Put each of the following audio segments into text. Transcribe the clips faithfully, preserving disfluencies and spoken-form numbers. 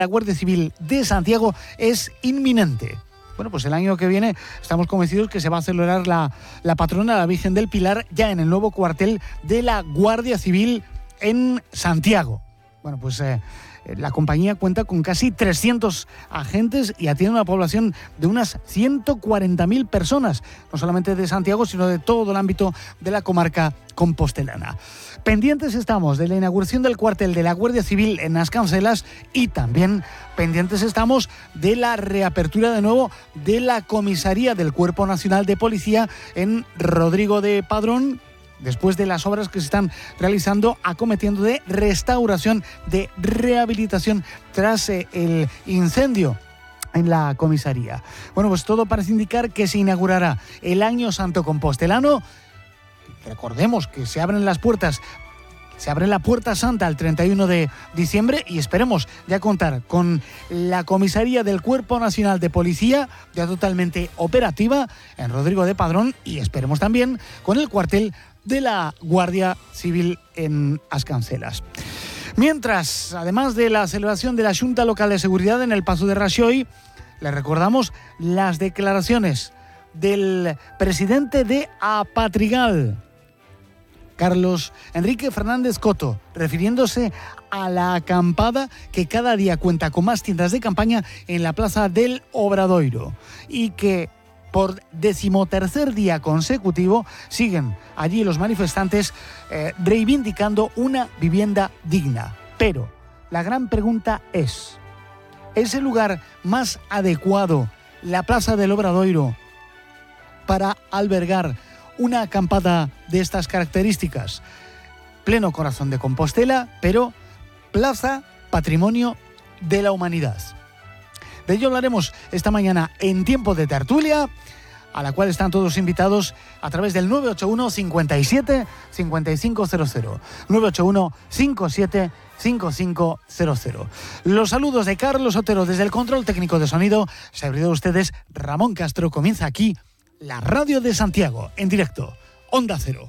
la Guardia Civil de Santiago es inminente. Bueno, pues el año que viene estamos convencidos que se va a celebrar la, la patrona, la Virgen del Pilar, ya en el nuevo cuartel de la Guardia Civil en Santiago. Bueno, pues eh, la compañía cuenta con casi trescientos agentes y atiende una población de unas ciento cuarenta mil personas, no solamente de Santiago, sino de todo el ámbito de la comarca compostelana. Pendientes estamos de la inauguración del cuartel de la Guardia Civil en As Cancelas y también pendientes estamos de la reapertura de nuevo de la comisaría del Cuerpo Nacional de Policía en Rodrigo de Padrón, después de las obras que se están realizando, acometiendo de restauración, de rehabilitación tras eh, el incendio en la comisaría. Bueno, pues todo parece indicar que se inaugurará el Año Santo Compostelano. Recordemos que se abren las puertas, se abre la Puerta Santa el treinta y uno de diciembre y esperemos ya contar con la comisaría del Cuerpo Nacional de Policía ya totalmente operativa en Rodrigo de Padrón y esperemos también con el cuartel de la Guardia Civil en As Cancelas. Mientras, además de la celebración de la Junta Local de Seguridad en el Pazo de Raxoi, le recordamos las declaraciones del presidente de Apatrigal, Carlos Enrique Fernández Coto, refiriéndose a la acampada que cada día cuenta con más tiendas de campaña en la Plaza del Obradoiro y que por decimotercer día consecutivo siguen allí los manifestantes eh, reivindicando una vivienda digna. Pero la gran pregunta es, ¿es el lugar más adecuado la Plaza del Obradoiro para albergar una acampada de estas características? Pleno corazón de Compostela, pero Plaza Patrimonio de la Humanidad. De ello hablaremos esta mañana en Tiempo de Tertulia, a la cual están todos invitados a través del nueve ocho uno, cincuenta y siete, cincuenta y cinco cero cero. nueve ocho uno, cincuenta y siete, cincuenta y cinco cero cero. Los saludos de Carlos Otero desde el control técnico de sonido. Servidor de ustedes, Ramón Castro. Comienza aquí la Radio de Santiago, en directo, Onda Cero.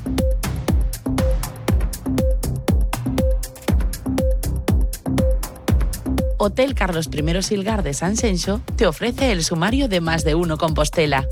Hotel Carlos primero Silgar de San Xenxo te ofrece el sumario de Más de Uno Compostela.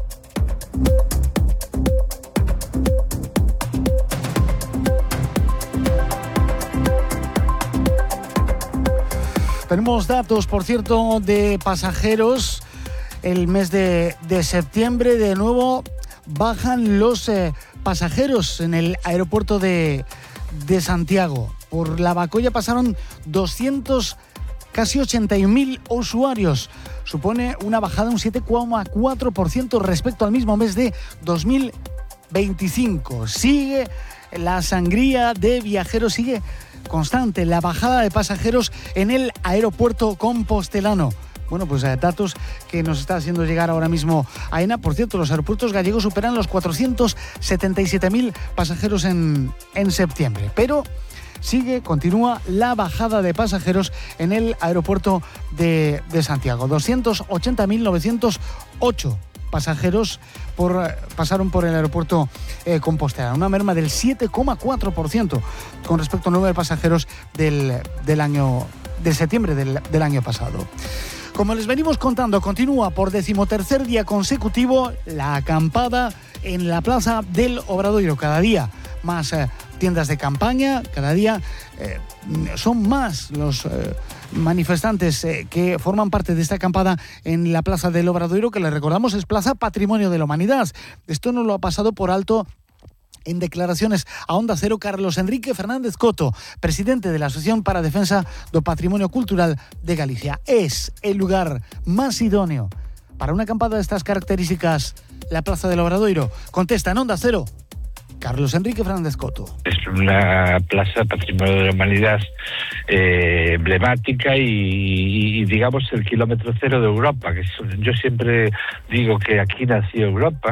Tenemos datos, por cierto, de pasajeros. El mes de, de septiembre, de nuevo, bajan los eh, pasajeros en el aeropuerto de, de Santiago. Por la Bacoya pasaron doscientos, casi ochenta y un mil usuarios. Supone una bajada de un siete coma cuatro por ciento respecto al mismo mes de dos mil veinticinco. Sigue la sangría de viajeros, sigue constante la bajada de pasajeros en el aeropuerto compostelano. Bueno, pues eh, datos que nos está haciendo llegar ahora mismo AENA. Por cierto, los aeropuertos gallegos superan los cuatrocientos setenta y siete mil pasajeros en, en septiembre. Pero sigue, continúa la bajada de pasajeros en el aeropuerto de, de Santiago. doscientos ochenta mil novecientos ocho pasajeros por, pasaron por el aeropuerto eh, compostelano. Una merma del siete coma cuatro por ciento con respecto al número de pasajeros del, del año, de septiembre del, del año pasado. Como les venimos contando, continúa por decimotercer día consecutivo la acampada en la Plaza del Obradoiro. Cada día más eh, tiendas de campaña, cada día eh, son más los eh, manifestantes eh, que forman parte de esta acampada en la Plaza del Obradoiro, que les recordamos es Plaza Patrimonio de la Humanidad. Esto no lo ha pasado por alto en declaraciones a Onda Cero Carlos Enrique Fernández Coto, presidente de la Asociación para a Defensa do Patrimonio Cultural de Galicia. Es el lugar más idóneo para una acampada de estas características la Plaza del Obradoiro. Contesta en Onda Cero Carlos Enrique Fernández Coto. Es una plaza patrimonio de la humanidad eh, emblemática y, y digamos el kilómetro cero de Europa, que es, yo siempre digo que aquí nació Europa.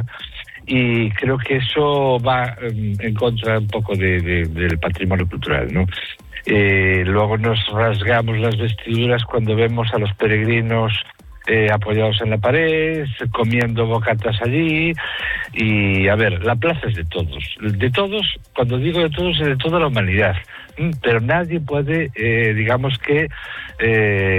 Y creo que eso va en contra un poco de, de, del patrimonio cultural, ¿no? Eh, luego nos rasgamos las vestiduras cuando vemos a los peregrinos eh, apoyados en la pared, comiendo bocatas allí. Y, a ver, la plaza es de todos. De todos, cuando digo de todos, es de toda la humanidad. Pero nadie puede, eh, digamos que... Eh,